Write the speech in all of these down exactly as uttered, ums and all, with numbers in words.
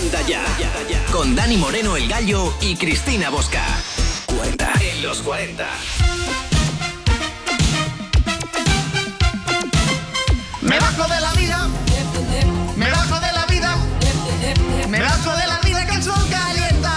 Anda Ya, con Dani Moreno el Gallo y Cristina Bosca. cuarenta en los cuarenta. Me bajo de la vida, me bajo de la vida, me bajo de la vida que el sol calienta.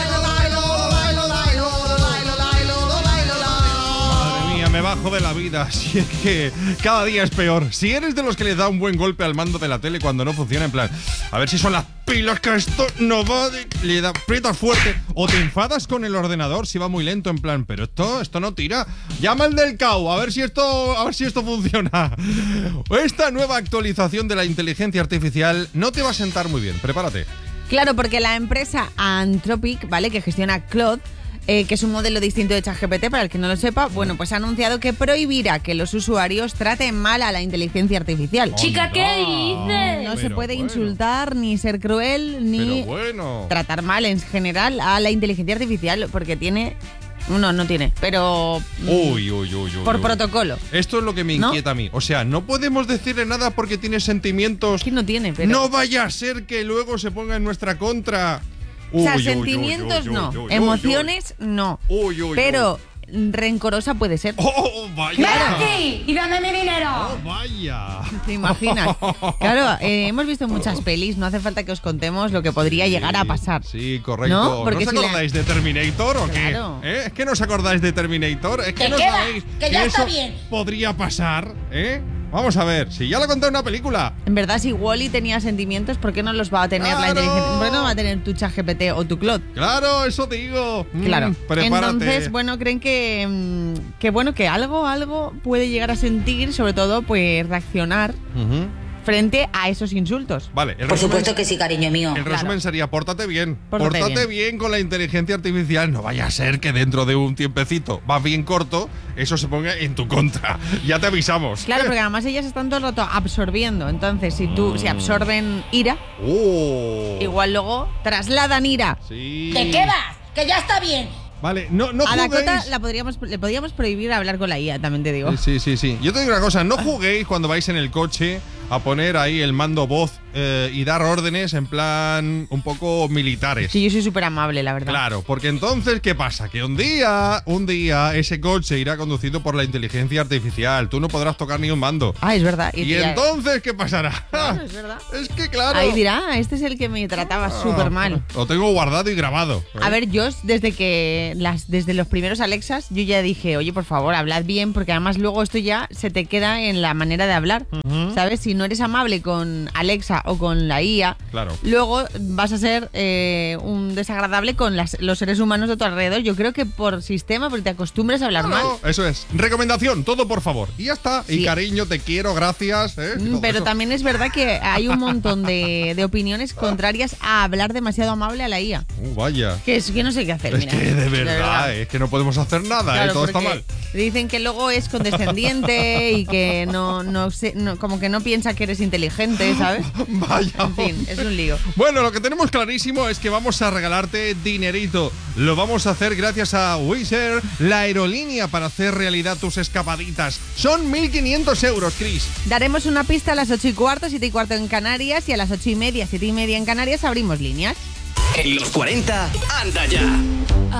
Madre mía, me bajo de la vida. Si es que cada día es peor. Si eres de los que le da un buen golpe al mando de la tele cuando no funciona, en plan, a ver si son las pilas que esto no va, de... le da, aprietas fuerte, o te enfadas con el ordenador si va muy lento, en plan, pero esto, esto no tira. Llama al del C A U, a ver si esto, a ver si esto funciona. Esta nueva actualización de la inteligencia artificial no te va a sentar muy bien, prepárate. Claro, porque la empresa Anthropic, ¿vale?, que gestiona Claude, Eh, que es un modelo distinto de ChatGPT, para el que no lo sepa, bueno, pues ha anunciado que prohibirá que los usuarios traten mal a la inteligencia artificial. Chica, ¿qué dices? No Pero se puede bueno. insultar, ni ser cruel, ni Pero bueno. tratar mal en general a la inteligencia artificial, porque tiene... No, no tiene, pero... Uy, uy, uy, uy. por uy. protocolo. Esto es lo que me ¿No? inquieta a mí. O sea, no podemos decirle nada porque tiene sentimientos. ¿Quién no tiene? Pero... No vaya a ser que luego se ponga en nuestra contra. O sea, Uy, uy, sentimientos uy, uy, no, uy, uy, emociones no, Uy, uy, uy. pero rencorosa puede ser. ¡Oh, vaya! ¡Ven aquí y dame mi dinero! ¡Oh, vaya! ¿Te imaginas? Claro, eh, hemos visto muchas pelis, no hace falta que os contemos lo que podría llegar a pasar. Sí, correcto. ¿No? ¿No, Porque os si la- acordáis de Terminator o qué? Claro. ¿Eh? ¿Es que no os acordáis de Terminator? ¿Es que ¿Que no qué va? sabéis Que ya está eso bien. podría pasar? ¿Eh? Vamos a ver, si ya lo conté en una película. En verdad, si Wall-E tenía sentimientos, ¿por qué no los va a tener la ¡Claro! inteligencia? ¿Por qué no va a tener tu ChatGPT o tu Claude? Claro, eso digo. Mm, Claro. prepárate. Entonces, bueno, creen que, mm, que bueno, que algo, algo puede llegar a sentir, sobre todo, pues reaccionar Ujú. frente a esos insultos. Vale, el Por resumen- supuesto que sí, cariño mío. El Claro. resumen sería, pórtate bien. Pórtate Pórtate bien. bien. con la inteligencia artificial. No vaya a ser que dentro de un tiempecito, más bien corto, eso se ponga en tu contra. Ya te avisamos. Claro, porque además ellas están todo el rato absorbiendo. Entonces, si tú, si absorben ira, ¡Oh! igual luego trasladan ira. Sí. ¿De qué vas? Que ya está bien. Vale, no, no A juguéis. Dakota la podríamos, le podríamos prohibir hablar con la I A, también te digo. Sí, sí, sí, sí. Yo te digo una cosa, no juguéis cuando vais en el coche a poner ahí el mando voz eh, y dar órdenes en plan un poco militares. Sí, yo soy súper amable, la verdad. Claro, porque entonces, ¿qué pasa? Que un día, un día, ese coche irá conducido por la inteligencia artificial. Tú no podrás tocar ni un mando. Ah, es verdad. Y, tía- entonces, ¿qué pasará? Claro, es verdad. Es que claro. Ahí dirá, "Ah, este es el que me trataba súper mal. Lo tengo guardado y grabado. ¿eh? A ver, yo desde que las, desde los primeros Alexas, yo ya dije, oye, por favor, hablad bien, porque además luego esto ya se te queda en la manera de hablar. ¿Sabes? Si no eres amable con Alexa o con la I A, Claro. luego vas a ser eh, un desagradable con las- los seres humanos de tu alrededor. Yo creo que por sistema, porque te acostumbras a hablar mal. No, eso es. Recomendación, todo por favor. Y ya está. Y Sí. cariño, te quiero, gracias. ¿eh? Mm, Todo Pero eso. también es verdad que hay un montón de, de opiniones contrarias a hablar demasiado amable a la I A. Uh, vaya. Que es que no sé qué hacer, Es mira. que de verdad, es que no podemos hacer nada, Claro, ¿eh? Todo está porque mal. dicen que luego es condescendiente y que no, no, sé, no- como que no piensa que eres inteligente, ¿sabes? Vaya. En fin, es un lío. Bueno, lo que tenemos clarísimo es que vamos a regalarte dinerito. Lo vamos a hacer gracias a Wizz Air, la aerolínea para hacer realidad tus escapaditas. Son mil quinientos euros, Chris. Daremos una pista a las ocho y cuarto, siete y cuarto en Canarias, y a las ocho y media, siete y media en Canarias abrimos líneas. En los cuarenta, Anda Ya.